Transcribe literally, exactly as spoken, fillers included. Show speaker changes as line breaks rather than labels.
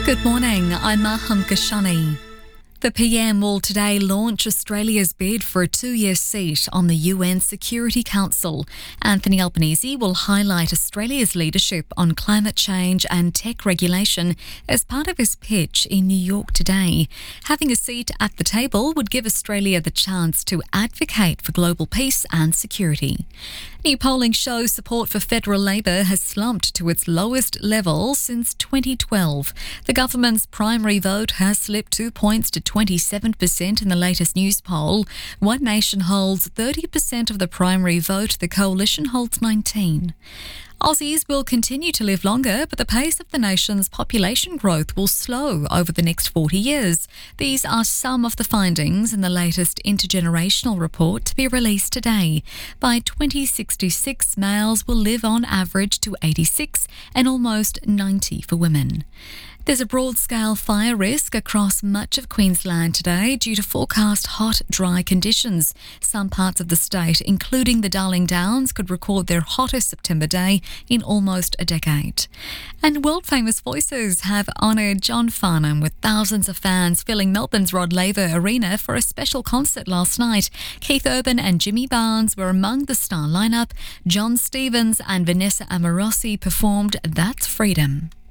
Good morning, I'm Maham Kashani. The P M will today launch Australia's bid for a two-year seat on the U N Security Council. Anthony Albanese will highlight Australia's leadership on climate change and tech regulation as part of his pitch in New York today. Having a seat at the table would give Australia the chance to advocate for global peace and security. New polling shows support for federal Labor has slumped to its lowest level since twenty twelve. The government's primary vote has slipped two points to twenty-seven percent in the latest news poll. One Nation holds thirty percent of the primary vote. The coalition holds nineteen. Aussies will continue to live longer, but the pace of the nation's population growth will slow over the next forty years. These are some of the findings in the latest intergenerational report to be released today. By twenty sixty-six, males will live on average to eighty-six and almost ninety for women. There's a broad-scale fire risk across much of Queensland today due to forecast hot, dry conditions. Some parts of the state, including the Darling Downs, could record their hottest September day in almost a decade. And world-famous voices have honoured John Farnham with thousands of fans filling Melbourne's Rod Laver Arena for a special concert last night. Keith Urban and Jimmy Barnes were among the star lineup. John Stevens and Vanessa Amorosi performed That's Freedom.